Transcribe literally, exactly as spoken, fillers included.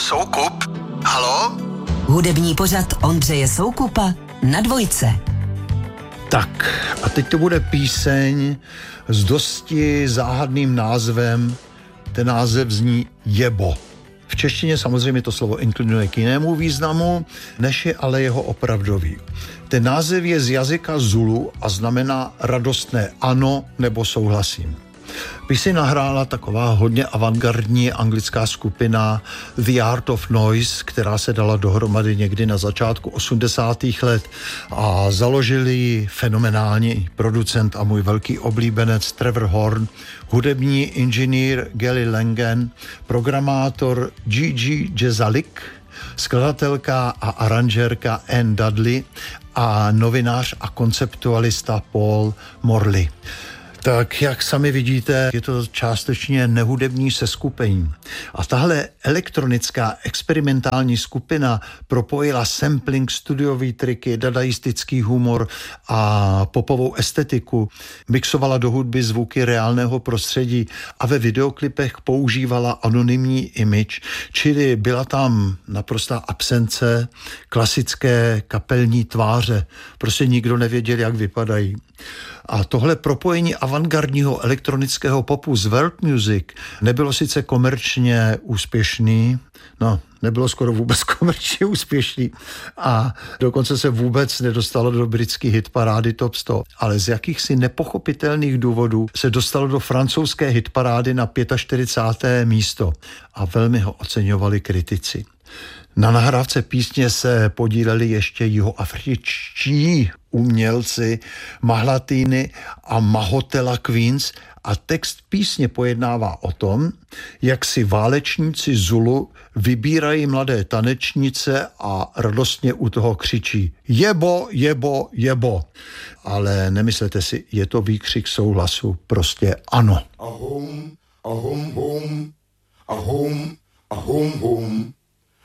Soukup? Halo? Hudební pořad Ondřeje Soukupa na Dvojce. Tak, a teď to bude píseň s dosti záhadným názvem. Ten název zní Jebo. V češtině samozřejmě to slovo inklinuje k jinému významu, než je ale jeho opravdový. Ten název je z jazyka Zulu a znamená radostné ano nebo souhlasím. Píseň nahrála taková hodně avantgardní anglická skupina The Art of Noise, která se dala dohromady někdy na začátku osmdesátých let a založili ji fenomenální producent a můj velký oblíbenec Trevor Horn, hudební inženýr Gary Langen, programátor Gigi Jezalik, skladatelka a aranžérka Anne Dudley a novinář a konceptualista Paul Morley. Tak jak sami vidíte, je to částečně nehudební seskupení. A tahle elektronická experimentální skupina propojila sampling, studiový triky, dadaistický humor a popovou estetiku, mixovala do hudby zvuky reálného prostředí a ve videoklipech používala anonymní image, čili byla tam naprostá absence klasické kapelní tváře. Prostě nikdo nevěděl, jak vypadají. A tohle propojení avantgardního elektronického popu z world music nebylo sice komerčně úspěšný, no, nebylo skoro vůbec komerčně úspěšný a dokonce se vůbec nedostalo do britské hitparády top sto, ale z jakýchsi nepochopitelných důvodů se dostalo do francouzské hitparády na čtyřicáté páté místo a velmi ho oceňovali kritici. Na nahrávce písně se podíleli ještě jihoafričtí umělci Mahlatiny a Mahotela Queens a text písně pojednává o tom, jak si válečníci Zulu vybírají mladé tanečnice a radostně u toho křičí jebo, jebo, jebo. Ale nemyslete si, je to výkřik souhlasu, prostě ano. Ahum, ahum, hum, ahum, ahum, hum.